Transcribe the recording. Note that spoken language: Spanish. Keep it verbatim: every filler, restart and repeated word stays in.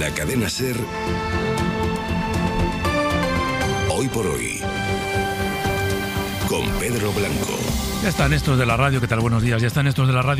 la cadena SER, Hoy por Hoy, con Pedro Blanco. Ya están estos de la radio, ¿qué tal? Buenos días, ya están estos de la radio.